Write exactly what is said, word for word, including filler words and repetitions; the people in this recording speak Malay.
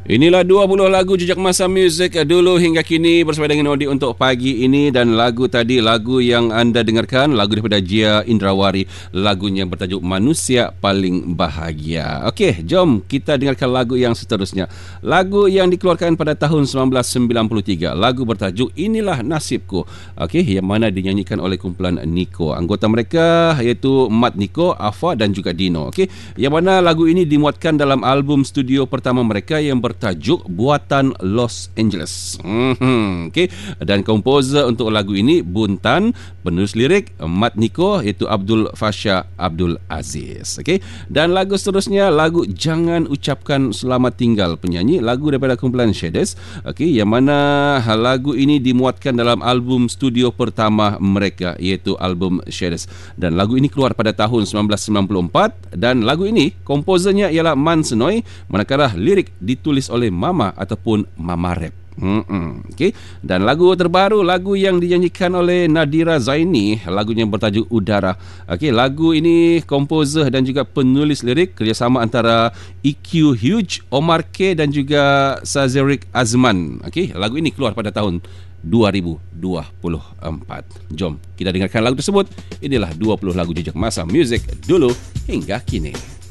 Inilah dua puluh lagu jejak masa muzik dulu hingga kini bersama dengan Odi untuk pagi ini. Dan lagu tadi, lagu yang anda dengarkan, lagu daripada Jia Indrawari, lagunya bertajuk Manusia Paling Bahagia. Okey, jom kita dengarkan lagu yang seterusnya. Lagu yang dikeluarkan pada tahun seribu sembilan ratus sembilan puluh tiga, lagu bertajuk Inilah Nasibku. Okey, yang mana dinyanyikan oleh kumpulan Niko. Anggota mereka iaitu Mat Niko, Afa dan juga Dino. Okey, yang mana lagu ini dimuatkan dalam album studio pertama mereka yang ber tajuk Buatan Los Angeles. Mm-hmm. Okay. Dan komposer untuk lagu ini Buntan, penulis lirik Mat Niko iaitu Abdul Fasha Abdul Aziz. Okay. Dan lagu seterusnya lagu Jangan Ucapkan Selamat Tinggal, penyanyi lagu daripada kumpulan Shades. Okay. Yang mana lagu ini dimuatkan dalam album studio pertama mereka iaitu album Shades. Dan lagu ini keluar pada tahun seribu sembilan ratus sembilan puluh empat dan lagu ini komposernya ialah Man Senoy, manakala lirik ditulis oleh Mama ataupun Mama Rap. Hmm, okay. Dan lagu terbaru, lagu yang dinyanyikan oleh Nadira Zaini, lagunya bertajuk Udara. Okay, lagu ini komposer dan juga penulis lirik kerjasama antara E Q Huge, Omar K dan juga Sazerik Azman. Okay, lagu ini keluar pada tahun dua ribu dua puluh empat. Jom kita dengarkan lagu tersebut. Inilah dua puluh lagu jejak masa muzik dulu hingga kini.